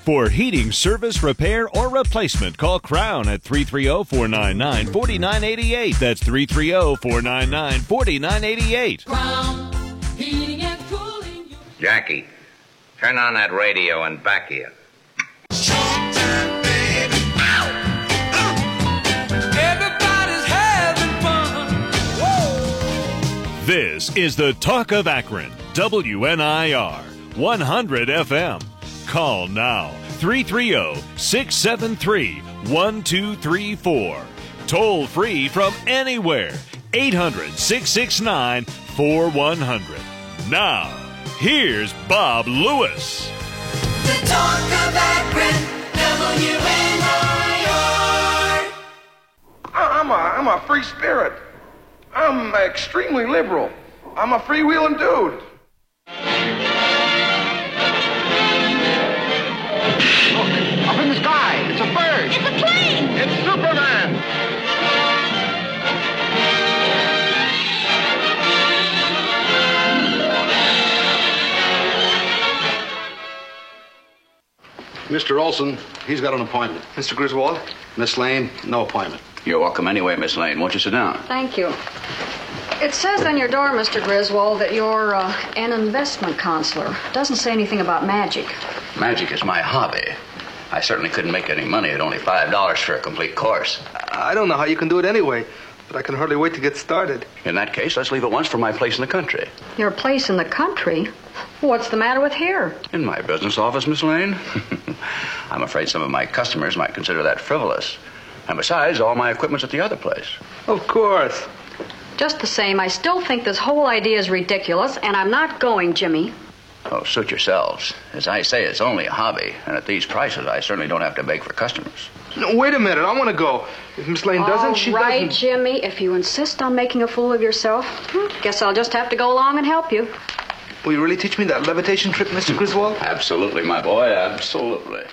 For heating service, repair, or replacement, call Crown at 330-499-4988. That's 330-499-4988. Crown Heating and Cooling. Jackie, turn on that radio and back here. Everybody's having fun. This is the Talk of Akron, WNIR 100 FM. Call now, 330-673-1234. Toll free from anywhere, 800-669-4100. Now, here's Bob Lewis. The Talk of Akron, WNIR. I'm a free spirit. I'm extremely liberal. I'm a freewheeling dude. Up in the sky, it's a bird. It's a plane! It's Superman. Mr. Olson, he's got an appointment. Mr. Griswold? Miss Lane, no appointment. You're welcome anyway, Miss Lane. Won't you sit down? Thank you. It says on your door, Mr. Griswold, that you're an investment counselor. Doesn't say anything about magic. Magic is my hobby. I certainly couldn't make any money at only $5 for a complete course. I don't know how you can do it anyway, but I can hardly wait to get started. In that case, let's leave at once for my place in the country. Your place in the country? What's the matter with here? In my business office, Miss Lane? I'm afraid some of my customers might consider that frivolous. And besides, all my equipment's at the other place. Of course. Just the same, I still think this whole idea is ridiculous, and I'm not going, Jimmy. Oh, suit yourselves. As I say, it's only a hobby, and at these prices, I certainly don't have to beg for customers. No, wait a minute, I want to go. If Miss Lane doesn't, she doesn't. All right, Jimmy, if you insist on making a fool of yourself, guess I'll just have to go along and help you. Will you really teach me that levitation trick, Mr. Griswold? Absolutely, my boy, absolutely.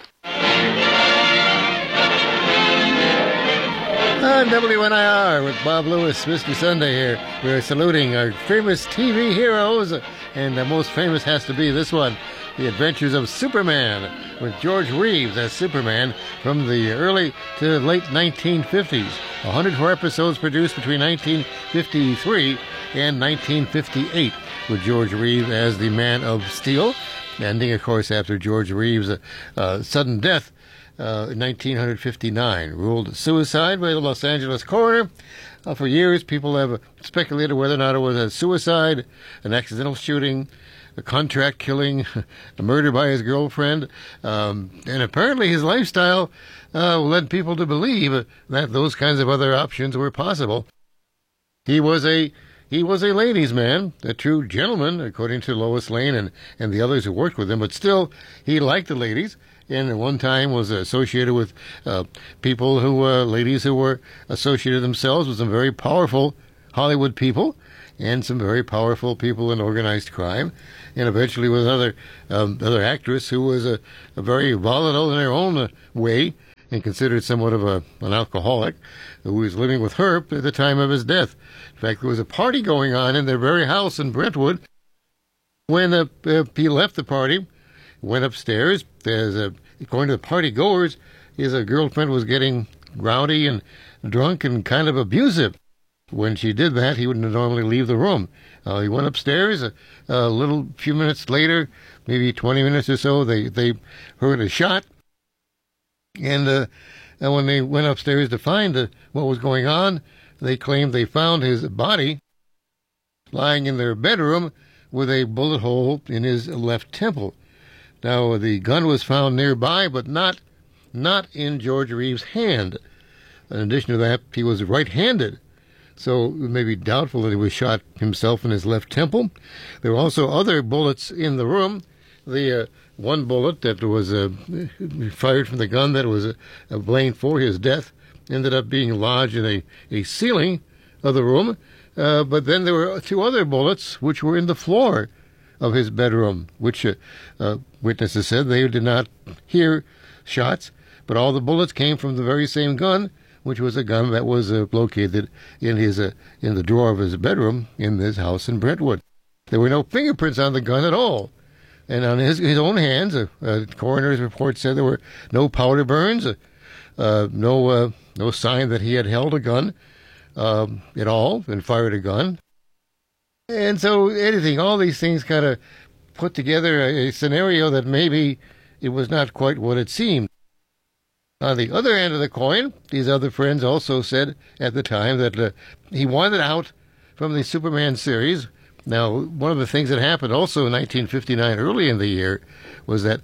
On WNIR with Bob Lewis, Mr. Sunday here. We're saluting our famous TV heroes, and the most famous has to be this one, The Adventures of Superman, with George Reeves as Superman from the early to late 1950s. 104 episodes produced between 1953 and 1958, with George Reeves as the Man of Steel, ending, of course, after George Reeves' sudden death in 1959, ruled suicide by the Los Angeles coroner. For years, people have speculated whether or not it was a suicide, an accidental shooting, a contract killing, a murder by his girlfriend, and apparently his lifestyle led people to believe that those kinds of other options were possible. He was a ladies' man, a true gentleman, according to Lois Lane and the others who worked with him, but still, he liked the ladies, and at one time was associated with people ladies who were associated themselves with some very powerful Hollywood people and some very powerful people in organized crime, and eventually with another actress who was a very volatile in her own way and considered somewhat of an alcoholic, who was living with her at the time of his death. In fact, there was a party going on in their very house in Brentwood. When he left the party, went upstairs. According to the party goers, his girlfriend was getting rowdy and drunk and kind of abusive. When she did that, he wouldn't normally leave the room. He went upstairs. A few minutes later, maybe 20 minutes or so, they heard a shot. And when they went upstairs to find what was going on, they claimed they found his body lying in their bedroom with a bullet hole in his left temple. Now, the gun was found nearby, but not in George Reeves' hand. In addition to that, he was right-handed, so it may be doubtful that he was shot himself in his left temple. There were also other bullets in the room. The one bullet that was fired from the gun that was blamed for his death ended up being lodged in a ceiling of the room. But then there were two other bullets which were in the floor of his bedroom, which witnesses said they did not hear shots, but all the bullets came from the very same gun, which was a gun that was located in the drawer of his bedroom in his house in Brentwood. There were no fingerprints on the gun at all. And on his own hands, a coroner's report said there were no powder burns, no sign that he had held a gun at all and fired a gun. And so all these things kind of put together a scenario that maybe it was not quite what it seemed. On the other end of the coin, these other friends also said at the time that he wanted out from the Superman series. Now, one of the things that happened also in 1959, early in the year, was that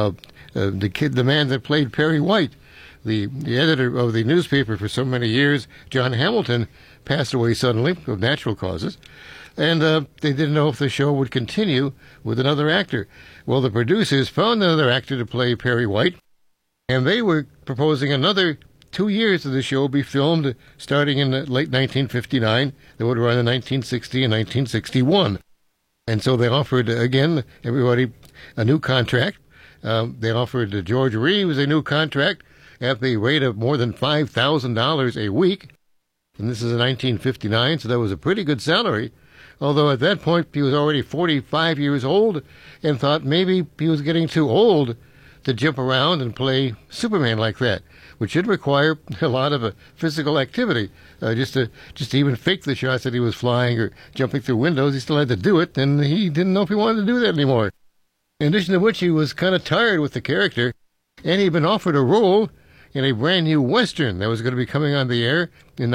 the man that played Perry White, the editor of the newspaper for so many years, John Hamilton, passed away suddenly of natural causes. And they didn't know if the show would continue with another actor. Well, the producers found another actor to play Perry White, and they were proposing another 2 years of the show be filmed starting in the late 1959. They would run in 1960 and 1961. And so they offered, again, everybody a new contract. They offered George Reeves a new contract at the rate of more than $5,000 a week. And this is in 1959, so that was a pretty good salary. Although at that point he was already 45 years old and thought maybe he was getting too old to jump around and play Superman like that, which should require a lot of physical activity. Just to even fake the shots that he was flying or jumping through windows, he still had to do it, and he didn't know if he wanted to do that anymore. In addition to which, he was kind of tired with the character, and he'd been offered a role in a brand new Western that was going to be coming on the air in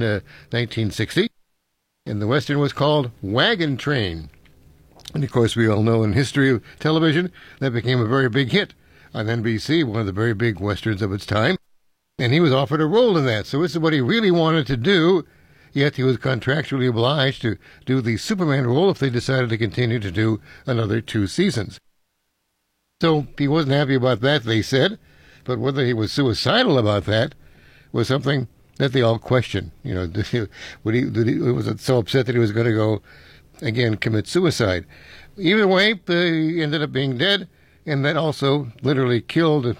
1960. And the Western was called Wagon Train. And of course, we all know in history of television, that became a very big hit on NBC, one of the very big Westerns of its time. And he was offered a role in that. So this is what he really wanted to do, yet he was contractually obliged to do the Superman role if they decided to continue to do another 2 seasons. So he wasn't happy about that, they said, but whether he was suicidal about that was something that they all questioned. You know, was it so upset that he was going to go, again, commit suicide? Either way, he ended up being dead, and that also literally killed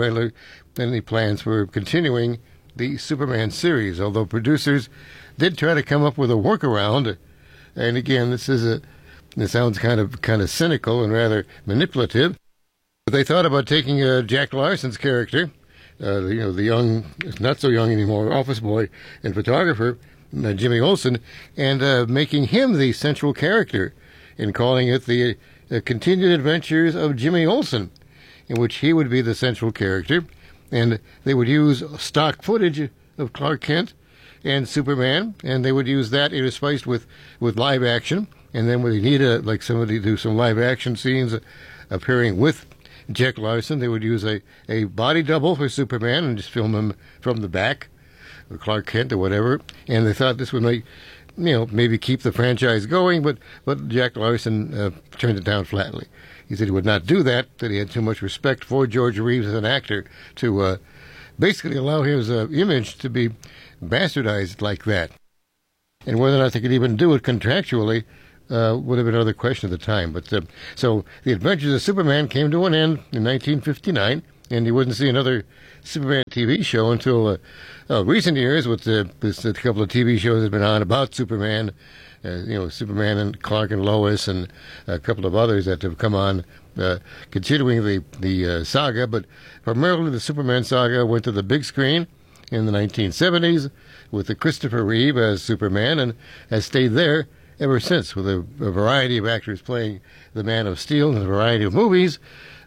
any plans for continuing the Superman series, although producers did try to come up with a workaround. And again, this sounds kind of cynical and rather manipulative. But they thought about taking Jack Larson's character, the young, not so young anymore, office boy and photographer, Jimmy Olsen, and making him the central character and calling it the Continued Adventures of Jimmy Olsen, in which he would be the central character. And they would use stock footage of Clark Kent and Superman, and they would use that interspiced with live action. And then when they need somebody to do some live action scenes appearing with Jack Larson, they would use a body double for Superman and just film him from the back, or Clark Kent or whatever. And they thought this would make, maybe keep the franchise going, but Jack Larson turned it down flatly. He said he would not do that he had too much respect for George Reeves as an actor to basically allow his image to be bastardized like that. And whether or not they could even do it contractually would have been another question at the time. But so the Adventures of Superman came to an end in 1959, and you wouldn't see another Superman TV show until recent years, with a couple of TV shows that have been on about Superman. Superman and Clark and Lois, and a couple of others that have come on, continuing the saga. But primarily the Superman saga went to the big screen in the 1970s with the Christopher Reeve as Superman, and has stayed there ever since, with a variety of actors playing the Man of Steel in a variety of movies,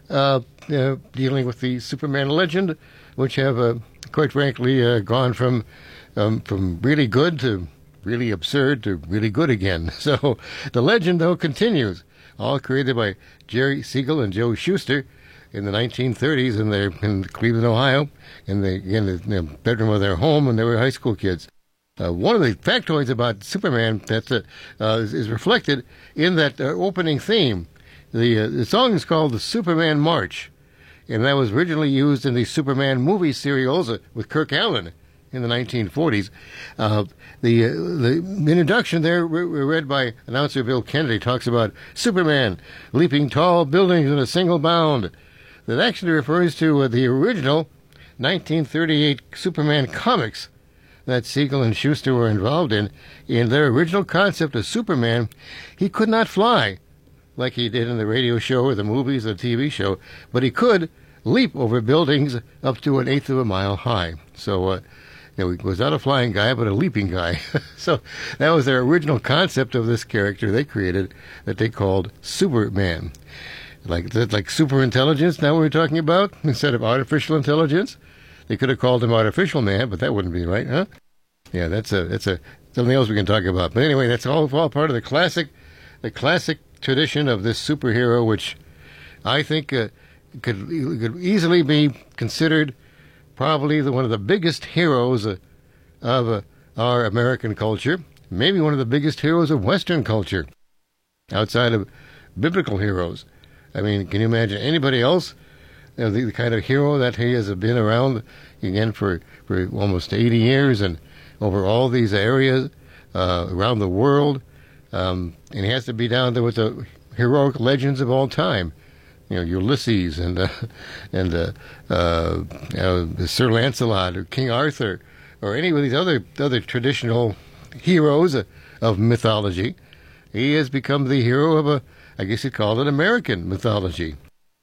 dealing with the Superman legend, which have, quite frankly, gone from really good to really absurd to really good again. So the legend, though, continues, all created by Jerry Siegel and Joe Shuster in the 1930s in Cleveland, Ohio, in the bedroom of their home when they were high school kids. One of the factoids about Superman that is reflected in that opening theme. The song is called the Superman March, and that was originally used in the Superman movie serials with Kirk Allen in the 1940s. The introduction there, read by announcer Bill Kennedy, talks about Superman leaping tall buildings in a single bound. That actually refers to the original 1938 Superman comics that Siegel and Shuster were involved in. In their original concept of Superman, he could not fly. like he did in the radio show or the movies or the TV show, but he could leap over buildings up to 1/8 of a mile high. So, he was not a flying guy, but a leaping guy. So that was their original concept of this character they created that they called Superman. Like super intelligence now we're talking about, instead of artificial intelligence. They could have called him Artificial Man, but that wouldn't be right, huh? Yeah, that's something else we can talk about. But anyway, that's all part of the classic tradition of this superhero, which I think could easily be considered probably one of the biggest heroes of our American culture, maybe one of the biggest heroes of Western culture, outside of biblical heroes. I mean, can you imagine anybody else, the kind of hero that he has been around, again, for almost 80 years and over all these areas around the world, and he has to be down there with the heroic legends of all time. Ulysses and Sir Lancelot or King Arthur or any of these other traditional heroes of mythology. He has become the hero of I guess you'd call it American mythology.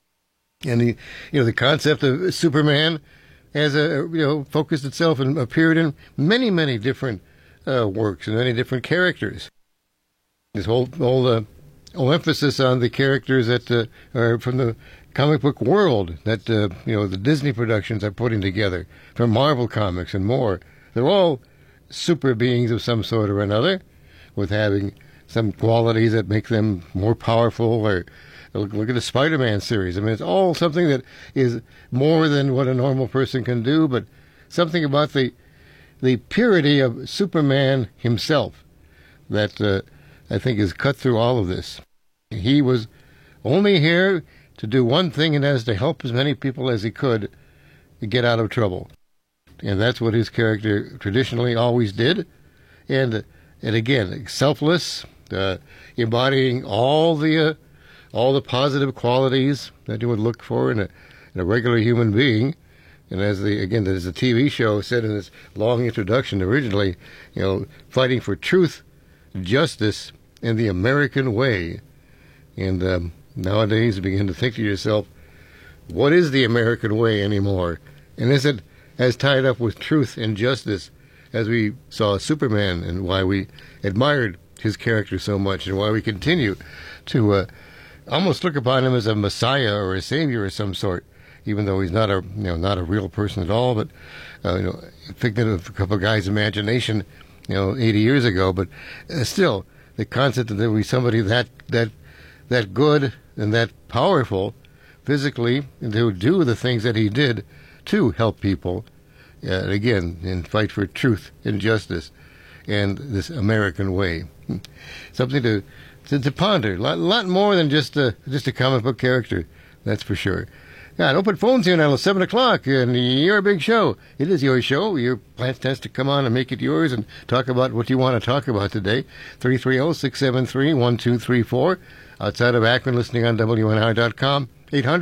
And the concept of Superman has focused itself and appeared in many, many different works and many different characters. This whole emphasis on the characters that are from the comic book world that the Disney productions are putting together, from Marvel Comics and more. They're all super beings of some sort or another, with having some qualities that make them more powerful. Or look at the Spider-Man series. I mean, it's all something that is more than what a normal person can do, but something about the purity of Superman himself that I think is cut through all of this. He was only here to do one thing, and that is to help as many people as he could get out of trouble. And that's what his character traditionally always did. And again, selfless, embodying all the positive qualities that you would look for in a regular human being. And as the TV show said in its long introduction originally, fighting for truth, justice, and the American way. And nowadays you begin to think to yourself, what is the American way anymore? And is it as tied up with truth and justice as we saw Superman, and why we admired his character so much, and why we continue to almost look upon him as a messiah or a savior of some sort, even though he's not a real person at all, but a figment of a couple of guys' imagination, 80 years ago. But still, the concept that there would be somebody that good and that powerful physically, and to do the things that he did to help people, again, and fight for truth and justice and this American way. Something to ponder. A lot more than just a comic book character, that's for sure. Yeah, open phones here now, 7 o'clock, and your big show. It is your show. Your plans test to come on and make it yours and talk about what you want to talk about today. 330-673-1234. Outside of Akron, listening on WNR.com.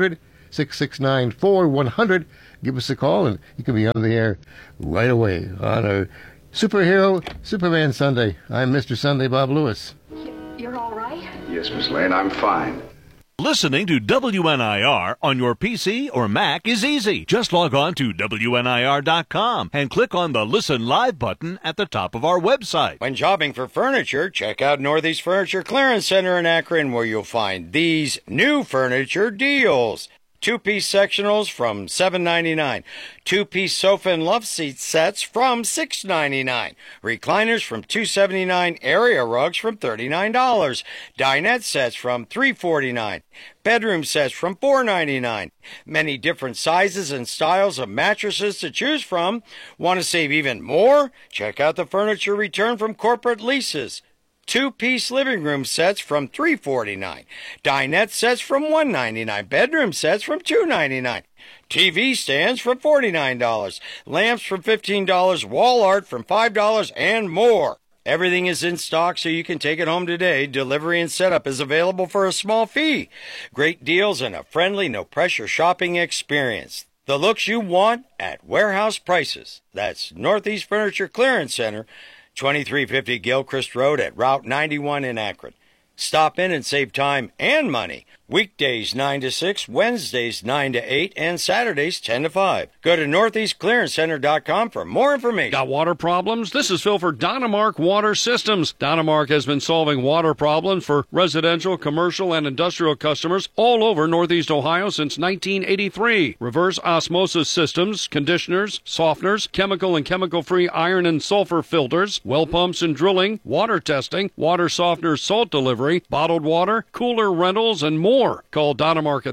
800-669-4100. Give us a call, and you can be on the air right away on a Superman Sunday. I'm Mr. Sunday, Bob Lewis. You're all right? Yes, Miss Lane, I'm fine. Listening to WNIR on your PC or Mac is easy. Just log on to WNIR.com and click on the Listen Live button at the top of our website. When shopping for furniture, check out Northeast Furniture Clearance Center in Akron, where you'll find these new furniture deals. 2-piece sectionals from $7.99. 2-piece sofa and love seat sets from $6.99. Recliners from $2.79. Area rugs from $39. Dinette sets from $3.49. Bedroom sets from $4.99. Many different sizes and styles of mattresses to choose from. Want to save even more? Check out the furniture returned from corporate leases. 2-piece living room sets from $3.49. Dinette sets from $1.99. Bedroom sets from $2.99. TV stands from $49. Lamps from $15. Wall art from $5 and more. Everything is in stock, so you can take it home today. Delivery and setup is available for a small fee. Great deals and a friendly, no-pressure shopping experience. The looks you want at warehouse prices. That's Northeast Furniture Clearance Center, 2350 Gilchrist Road at Route 91 in Akron. Stop in and save time and money. Weekdays 9 to 6, Wednesdays 9 to 8, and Saturdays 10 to 5. Go to NortheastClearanceCenter.com for more information. Got water problems? This is Phil for Dynamark Water Systems. Dynamark has been solving water problems for residential, commercial, and industrial customers all over Northeast Ohio since 1983. Reverse osmosis systems, conditioners, softeners, chemical and chemical-free iron and sulfur filters, well pumps and drilling, water testing, water softener salt delivery, bottled water, cooler rentals, and more. Call Dynamark at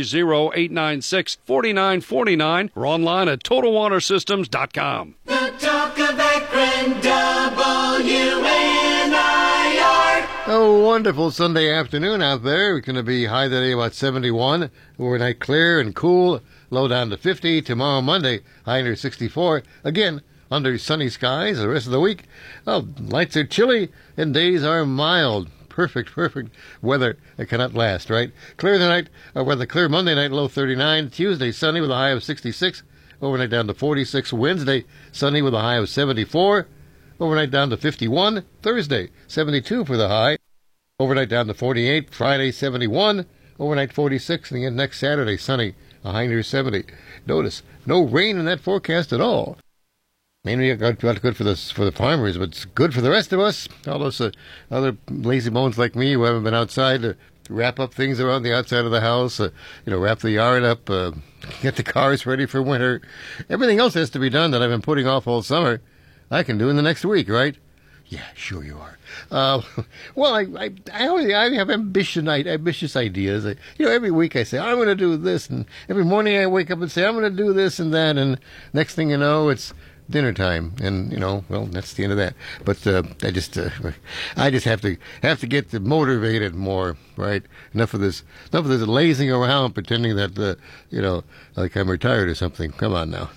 330-896-4949 or online at TotalWaterSystems.com. The talk of Akron, WNIR. Oh, wonderful Sunday afternoon out there. It's going to be high today about 71. Overnight clear and cool. Low down to 50. Tomorrow, Monday, high under 64. Again, under sunny skies the rest of the week. Oh, nights are chilly and days are mild. Perfect weather that cannot last, right? Clear tonight, clear Monday night, low 39. Tuesday, sunny with a high of 66. Overnight down to 46. Wednesday, sunny with a high of 74. Overnight down to 51. Thursday, 72 for the high. Overnight down to 48. Friday, 71. Overnight 46. And again, next Saturday, sunny, a high near 70. Notice, no rain in that forecast at all. Mainly not good for the farmers, but it's good for the rest of us. All those other lazy bones like me who haven't been outside to wrap up things around the outside of the house, wrap the yard up, get the cars ready for winter. Everything else has to be done that I've been putting off all summer. I can do in the next week, right? Yeah, sure you are. Well, I have ambitious ideas. Every week I say, I'm going to do this, and every morning I wake up and say, I'm going to do this and that, and next thing you know, it's dinner time, and well, that's the end of that. But I just have to get motivated more, right? Enough of this lazing around, pretending that like I'm retired or something. Come on now.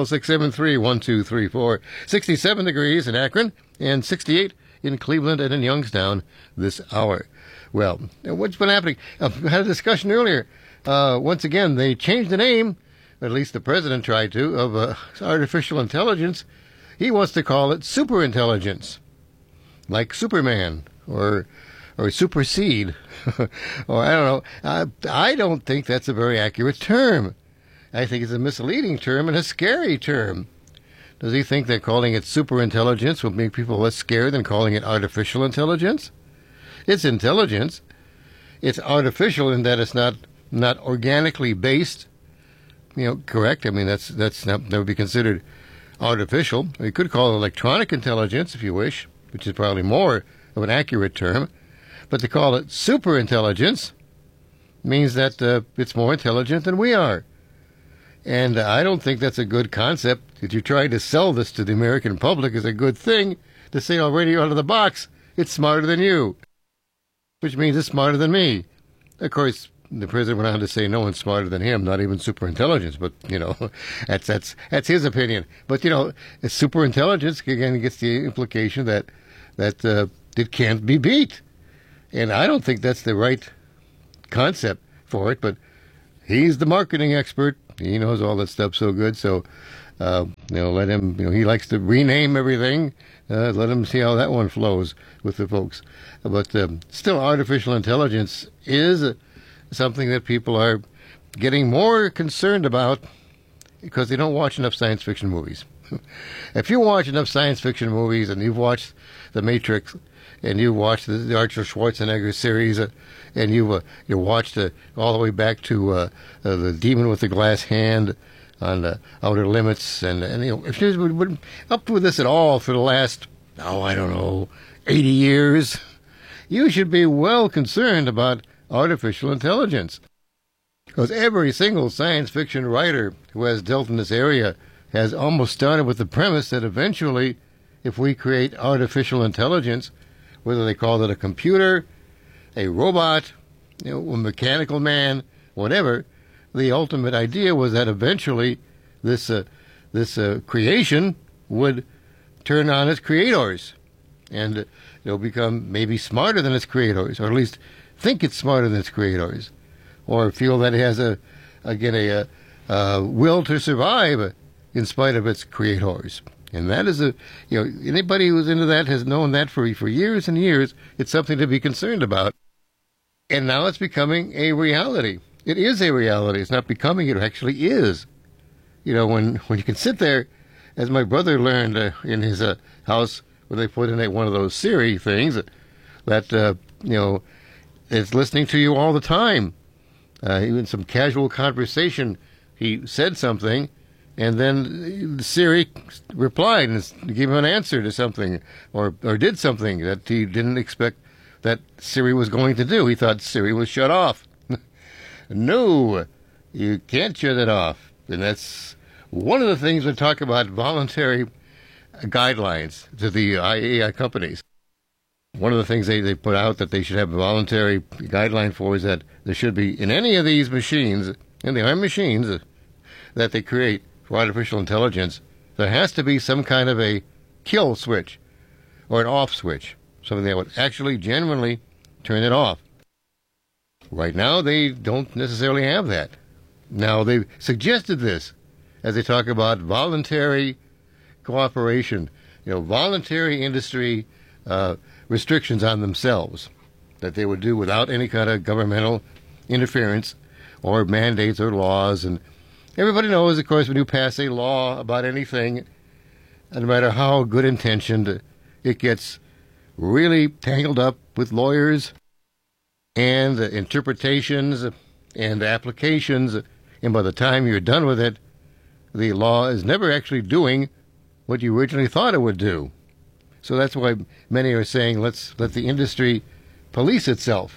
330-673-1234. 67 degrees in Akron and 68 in Cleveland and in Youngstown this hour. Well, what's been happening? I had a discussion earlier. Once again, they changed the name. At least the president tried to, of artificial intelligence. He wants to call it superintelligence, like Superman or supersede, or I don't know. I don't think that's a very accurate term. I think it's a misleading term and a scary term. Does he think that calling it superintelligence will make people less scared than calling it artificial intelligence? It's intelligence. It's artificial in that it's not organically based. Correct. I mean, that would be considered artificial. You could call it electronic intelligence if you wish, which is probably more of an accurate term. But to call it superintelligence means that it's more intelligent than we are. And I don't think that's a good concept. If you try to sell this to the American public as a good thing, to say already out of the box, it's smarter than you, which means it's smarter than me. Of course, the president went on to say no one's smarter than him, not even superintelligence. But that's his opinion. But superintelligence again gets the implication that it can't be beat, and I don't think that's the right concept for it. But he's the marketing expert. He knows all that stuff so good. So let him. He likes to rename everything. Let him see how that one flows with the folks. But still, artificial intelligence is something that people are getting more concerned about because they don't watch enough science fiction movies. If you watch enough science fiction movies and you've watched The Matrix and you've watched the Arnold Schwarzenegger series and you watched all the way back to The Demon with the Glass Hand on Outer Limits and if you've been up with this at all for the last, 80 years, you should be well concerned about artificial intelligence. Because every single science fiction writer who has dealt in this area has almost started with the premise that eventually, if we create artificial intelligence, whether they call it a computer, a robot, a mechanical man, whatever, the ultimate idea was that eventually this creation would turn on its creators, and it'll become maybe smarter than its creators, or at least think it's smarter than its creators, or feel that it has a will to survive in spite of its creators. And that is anybody who's into that has known that for years and years. It's something to be concerned about. And now it's becoming a reality. It is a reality. It's not becoming, it actually is. When you can sit there, as my brother learned in his house, where they put in one of those Siri things that, it's listening to you all the time. Even some casual conversation, he said something, and then Siri replied and gave him an answer to something, or did something that he didn't expect that Siri was going to do. He thought Siri was shut off. No, you can't shut it off. And that's one of the things we talk about, voluntary guidelines to the AI companies. One of the things they put out that they should have a voluntary guideline for is that there should be, in any of these machines, and they are machines that they create for artificial intelligence, there has to be some kind of a kill switch or an off switch, something that would actually genuinely turn it off. Right now, they don't necessarily have that. Now, they've suggested this as they talk about voluntary cooperation, voluntary industry restrictions on themselves that they would do without any kind of governmental interference or mandates or laws. And everybody knows, of course, when you pass a law about anything, no matter how good intentioned, it gets really tangled up with lawyers and interpretations and applications, and by the time you're done with it, the law is never actually doing what you originally thought it would do. So that's why many are saying, let's let the industry police itself.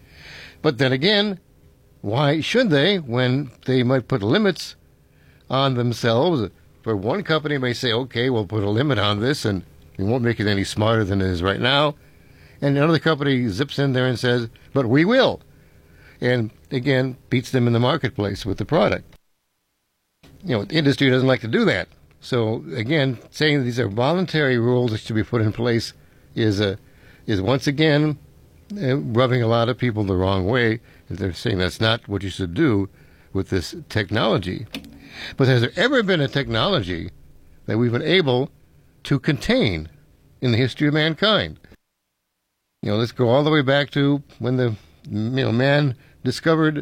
But then again, why should they, when they might put limits on themselves? For one company may say, okay, we'll put a limit on this, and we won't make it any smarter than it is right now. And another company zips in there and says, but we will. And again, beats them in the marketplace with the product. The industry doesn't like to do that. So again, saying these are voluntary rules that should be put in place is once again rubbing a lot of people the wrong way. They're saying that's not what you should do with this technology. But has there ever been a technology that we've been able to contain in the history of mankind? Let's go all the way back to when the man discovered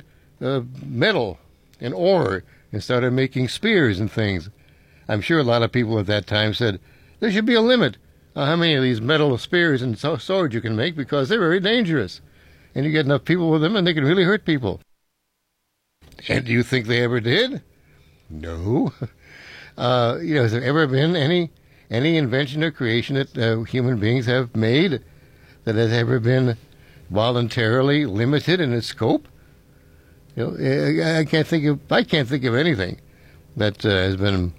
metal and ore and started making spears and things. I'm sure a lot of people at that time said, there should be a limit on how many of these metal spears and swords you can make because they're very dangerous. And you get enough people with them and they can really hurt people. And do you think they ever did? No. Has there ever been any invention or creation that human beings have made that has ever been voluntarily limited in its scope? I can't think of anything that has been,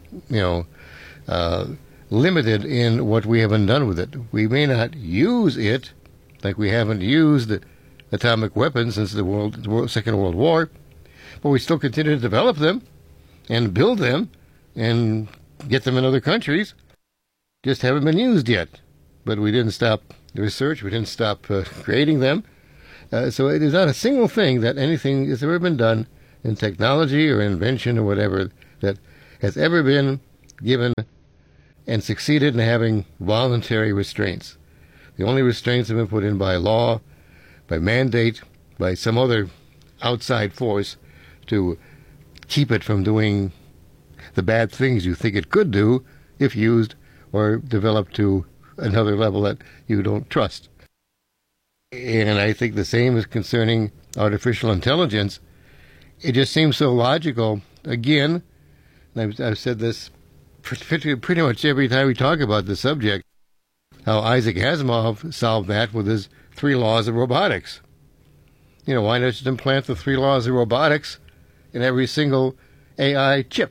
limited in what we haven't done with it. We may not use it, like we haven't used atomic weapons since the Second World War, but we still continue to develop them and build them and get them in other countries. Just haven't been used yet. But we didn't stop the research. We didn't stop creating them. So it is not a single thing that anything has ever been done in technology or invention or whatever that has ever been given and succeeded in having voluntary restraints. The only restraints have been put in by law, by mandate, by some other outside force to keep it from doing the bad things you think it could do if used or developed to another level that you don't trust. And I think the same is concerning artificial intelligence. It just seems so logical. Again, I've said this pretty much every time we talk about the subject, how Isaac Asimov solved that with his 3 laws of robotics. Why not just implant the 3 laws of robotics in every single AI chip?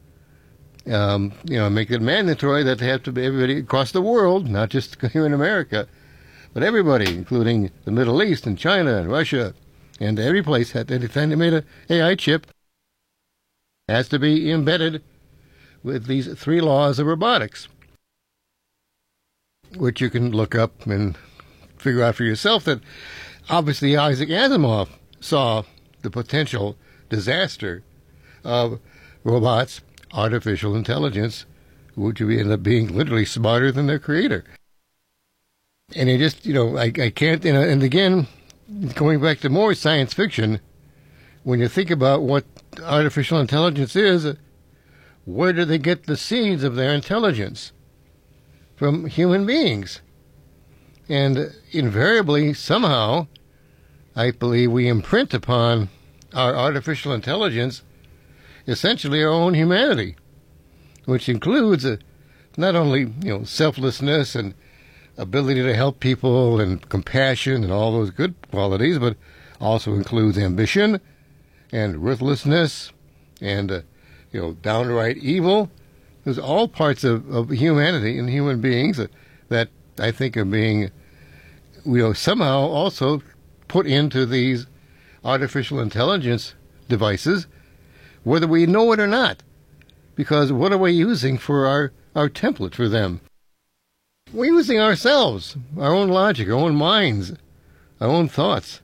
Make it mandatory that they have to be everybody across the world, not just here in America, but everybody, including the Middle East and China and Russia, and every place, anytime they made an AI chip, has to be embedded with these 3 laws of robotics, which you can look up and figure out for yourself that obviously Isaac Asimov saw the potential disaster of robots, artificial intelligence, which would end up being literally smarter than their creator. And it just, I can't, and again, going back to more science fiction, when you think about what artificial intelligence is, where do they get the seeds of their intelligence? From human beings. And invariably, somehow, I believe we imprint upon our artificial intelligence essentially our own humanity, which includes not only, selflessness and ability to help people and compassion and all those good qualities, but also includes ambition and ruthlessness and, downright evil. There's all parts of humanity and human beings that I think are being, somehow also put into these artificial intelligence devices, whether we know it or not. Because what are we using for our template for them? We're using ourselves, our own logic, our own minds, our own thoughts.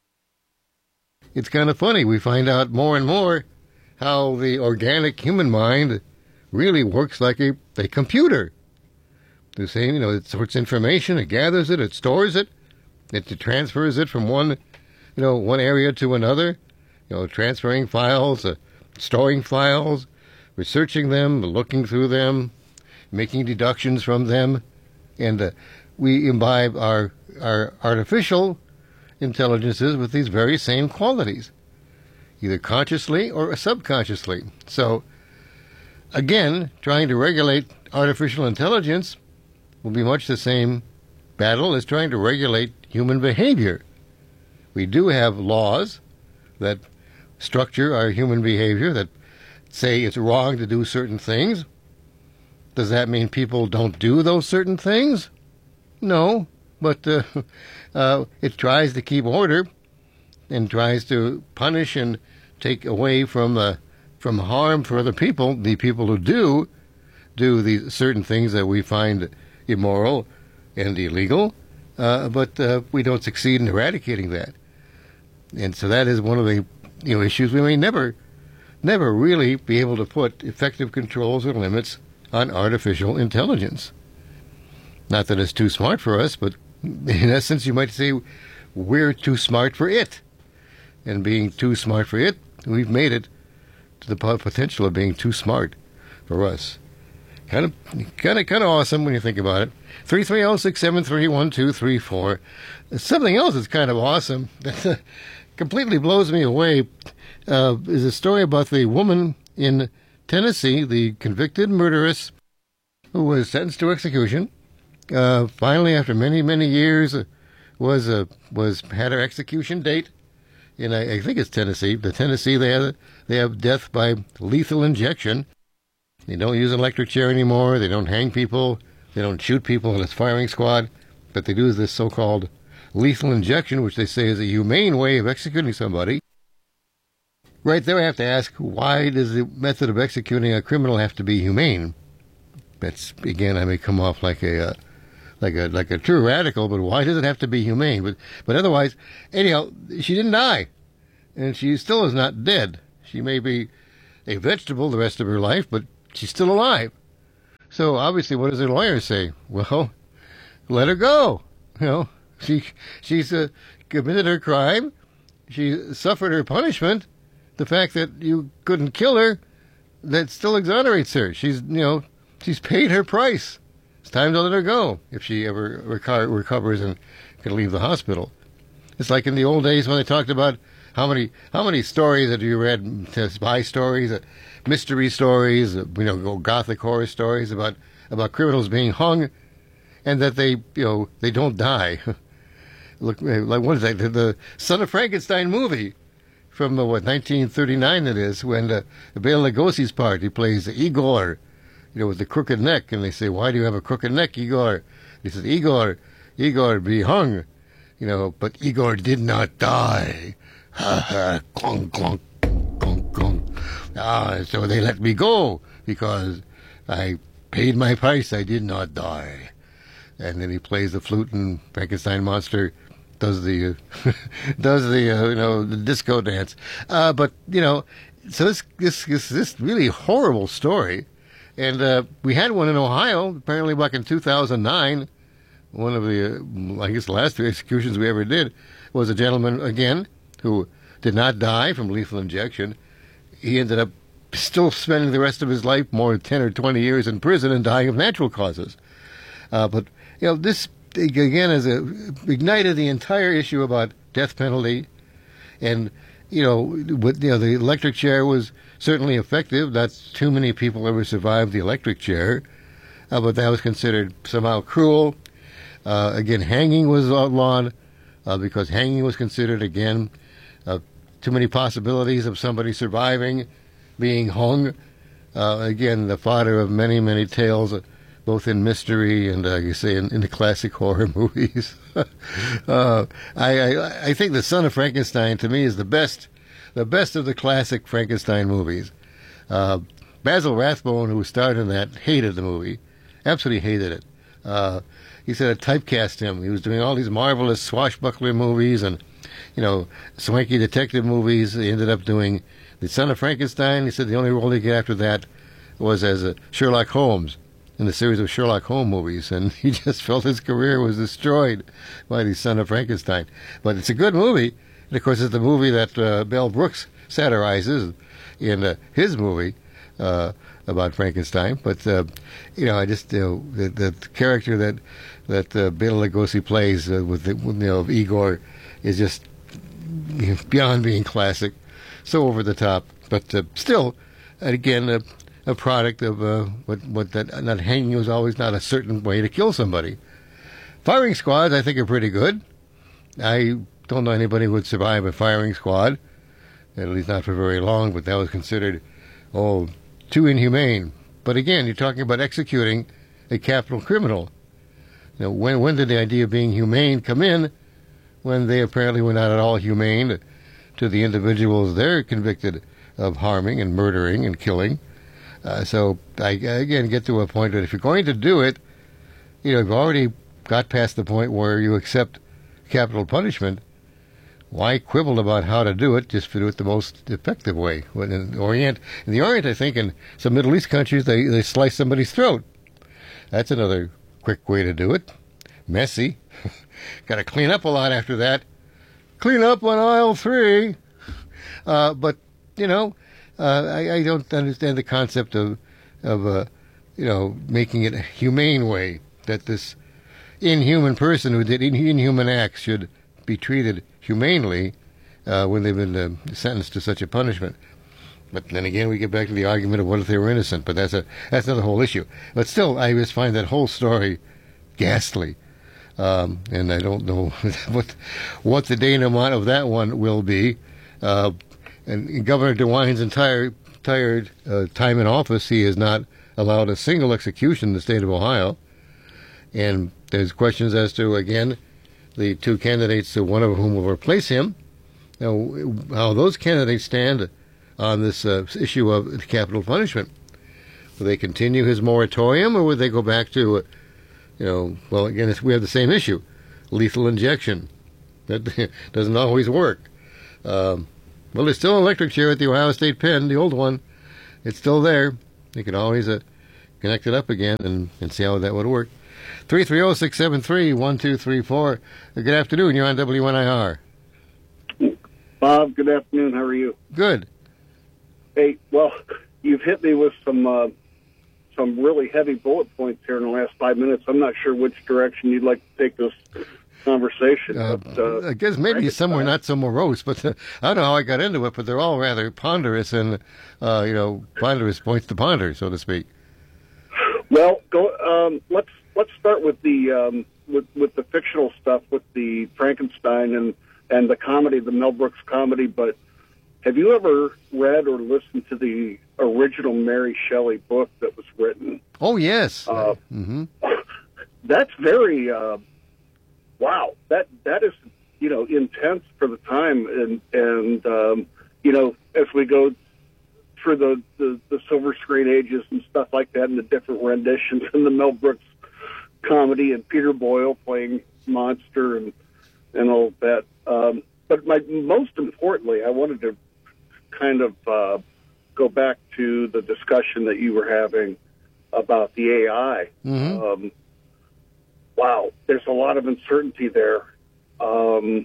It's kind of funny. We find out more and more how the organic human mind really works like a computer. The same, it sorts information, it gathers it, it stores it, it transfers it from one area to another, transferring files, storing files, researching them, looking through them, making deductions from them, and we imbibe our artificial intelligences with these very same qualities, either consciously or subconsciously. So, again, trying to regulate artificial intelligence will be much the same battle as trying to regulate human behavior. We do have laws that structure our human behavior that say it's wrong to do certain things. Does that mean people don't do those certain things? No, but it tries to keep order and tries to punish and take away from harm for other people, the people who do these certain things that we find immoral and illegal, but we don't succeed in eradicating that. And so that is one of the issues. We may never really be able to put effective controls or limits on artificial intelligence. Not that it's too smart for us, but in essence, you might say we're too smart for it. And being too smart for it, we've made it to the potential of being too smart for us. Kind of awesome when you think about it. 330-673-1234. Something else that's kind of awesome that completely blows me away is a story about the woman in Tennessee, the convicted murderess who was sentenced to execution. Finally, after many, many years, had her execution date. And I think it's Tennessee. The Tennessee, they have death by lethal injection. They don't use an electric chair anymore. They don't hang people. They don't shoot people in a firing squad. But they do this so-called lethal injection, which they say is a humane way of executing somebody. Right there, I have to ask, why does the method of executing a criminal have to be humane? That's, again, I may come off like a true radical, but why does it have to be humane? But otherwise, anyhow, she didn't die, and she still is not dead. She may be a vegetable the rest of her life, but she's still alive. So obviously, what does her lawyer say? Well, let her go. She's committed her crime. She suffered her punishment. The fact that you couldn't kill her, that still exonerates her. She's paid her price. It's time to let her go if she ever recovers and can leave the hospital. It's like in the old days when they talked about how many stories have you read, spy stories, mystery stories, gothic horror stories about criminals being hung, and that they don't die. Look, like what is that? The Son of Frankenstein movie from 1939 it is, when Bela Lugosi's part, he plays Igor, with the crooked neck, and they say, "Why do you have a crooked neck, Igor?" He says, Igor be hung, but Igor did not die. Ha ha, clunk, clunk, clunk, clunk. So they let me go because I paid my price. I did not die. And then he plays the flute, and Frankenstein monster does the the disco dance. So this really horrible story And we had one in Ohio, apparently back in 2009. One of the, I guess, the last 3 executions we ever did was a gentleman, again, who did not die from lethal injection. He ended up still spending the rest of his life, more than 10 or 20 years in prison, and dying of natural causes. But, this, again, has ignited the entire issue about death penalty. And, the electric chair was certainly effective. Not too many people ever survived the electric chair. But that was considered somehow cruel. Again, hanging was outlawed because hanging was considered, again, too many possibilities of somebody surviving being hung. Again, the fodder of many, many tales, both in mystery and, you say, in the classic horror movies. I think The Son of Frankenstein, to me, is the best of the classic Frankenstein movies. Basil Rathbone, who starred in that, hated the movie. Absolutely hated it. He said it typecast him. He was doing all these marvelous swashbuckler movies and, swanky detective movies. He ended up doing The Son of Frankenstein. He said the only role he got after that was as Sherlock Holmes in the series of Sherlock Holmes movies. And he just felt his career was destroyed by The Son of Frankenstein. But it's a good movie. And, of course, it's the movie that Mel Brooks satirizes in his movie about Frankenstein. But, I just, the character that Bela Lugosi plays with Igor is just beyond being classic, so over the top. But still, again, a product of what that not hanging was always not a certain way to kill somebody. Firing squads, I think, are pretty good. I don't know anybody who would survive a firing squad, at least not for very long, but that was considered, too inhumane. But again, you're talking about executing a capital criminal. When did the idea of being humane come in? When they apparently were not at all humane to the individuals they're convicted of harming and murdering and killing. So I again get to a point that if you're going to do it, you've already got past the point where you accept capital punishment. Why quibble about how to do it? Just do it the most effective way. In the Orient, I think, in some Middle East countries, they slice somebody's throat. That's another quick way to do it. Messy. Got to clean up a lot after that. Clean up on aisle 3. But I don't understand the concept of making it a humane way, that this inhuman person who did inhuman acts should be treated humanely when they've been sentenced to such a punishment. But then again, we get back to the argument of what if they were innocent. But that's another whole issue. But still, I just find that whole story ghastly, and I don't know what the denouement of that one will be. And Governor DeWine's entire time in office, he has not allowed a single execution in the state of Ohio. And there's questions as to, again, the 2 candidates, one of whom will replace him. Now, how those candidates stand on this issue of capital punishment. Will they continue his moratorium, or would they go back to, well, again, we have the same issue, lethal injection. That doesn't always work. Well, there's still an electric chair at the Ohio State Pen, the old one. It's still there. You can always connect it up again and see how that would work. 330-673-1234. Good afternoon. You're on WNIR. Bob, good afternoon. How are you? Good. Hey, well, you've hit me with some really heavy bullet points here in the last 5 minutes. I'm not sure which direction you'd like to take this conversation. I guess maybe somewhere not so morose, but I don't know how I got into it, but they're all rather ponderous and, ponderous points to ponder, so to speak. Well, let's start with the with the fictional stuff, with the Frankenstein and the comedy, the Mel Brooks comedy. But have you ever read or listened to the original Mary Shelley book that was written? Oh, yes. That's very wow. That is intense for the time, and as we go through the silver screen ages and stuff like that, and the different renditions and the Mel Brooks comedy and Peter Boyle playing Monster and all that. But most importantly, I wanted to kind of go back to the discussion that you were having about the AI. Mm-hmm. Wow, there's a lot of uncertainty there. So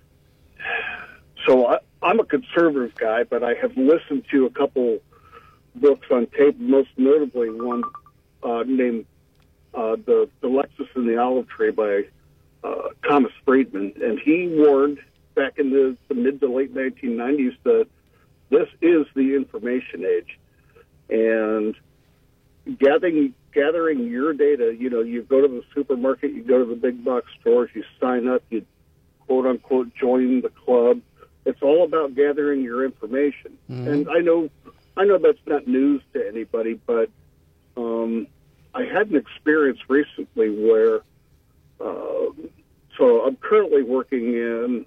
I'm a conservative guy, but I have listened to a couple books on tape, most notably one named the Lexus and the Olive Tree by Thomas Friedman, and he warned back in the mid to late 1990s that this is the information age, and gathering your data. You go to the supermarket, you go to the big box stores, you sign up, you quote unquote join the club. It's all about gathering your information, and I know that's not news to anybody, but I had an experience recently where, so I'm currently working in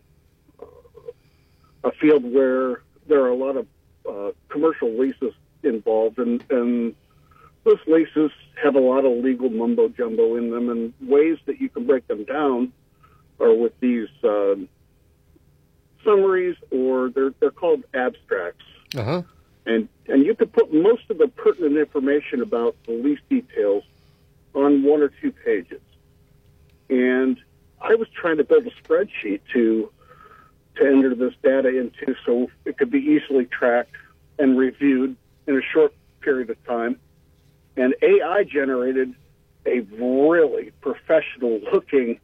a field where there are a lot of commercial leases involved, and those leases have a lot of legal mumbo jumbo in them, and ways that you can break them down are with these summaries, or they're called abstracts. Uh-huh. And you could put most of the pertinent information about the lease details on 1 or 2 pages. And I was trying to build a spreadsheet to enter this data into so it could be easily tracked and reviewed in a short period of time. And AI generated a really professional-looking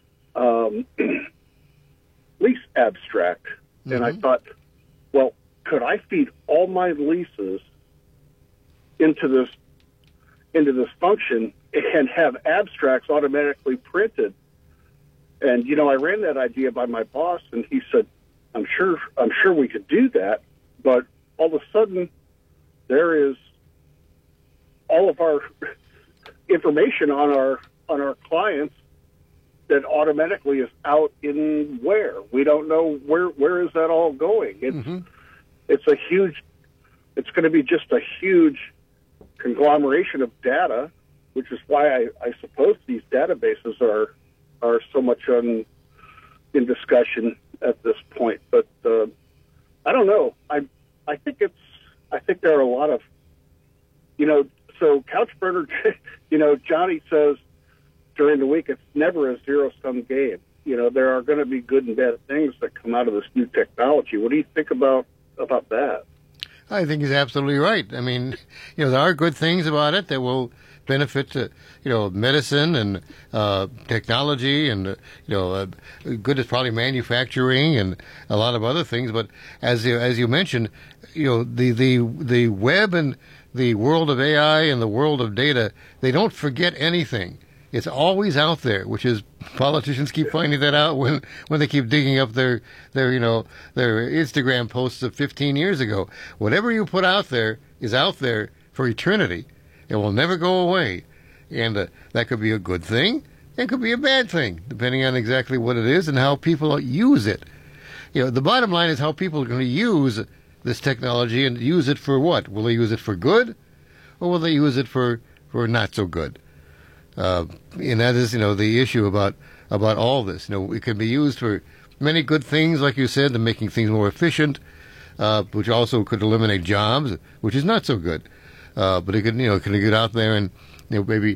lease abstract. Mm-hmm. And I thought, well, could I feed all my leases into this function and have abstracts automatically printed? And I ran that idea by my boss, and he said, "I'm sure we could do that." But all of a sudden, there is all of our information on our clients that automatically is out in where we don't know where is that all going. It's it's going to be just a huge conglomeration of data, which is why I suppose these databases are so much in discussion at this point. But I don't know. I think there are a lot of so Couchburner, Johnny says during the week it's never a zero-sum game. There are going to be good and bad things that come out of this new technology. What do you think about that? I think he's absolutely right. I mean, there are good things about it that will benefit, medicine and technology, and good is probably manufacturing and a lot of other things. But as you mentioned, the web and the world of AI and the world of data, they don't forget anything. It's always out there, which is politicians keep finding that out when they keep digging up their Instagram posts of 15 years ago. Whatever you put out there is out there for eternity. It will never go away. And that could be a good thing. It could be a bad thing, depending on exactly what it is and how people use it. The bottom line is how people are going to use this technology, and use it for what? Will they use it for good, or will they use it for not so good? And that is, the issue about all this. It can be used for many good things, like you said, to making things more efficient, which also could eliminate jobs, which is not so good. But it can get out there and maybe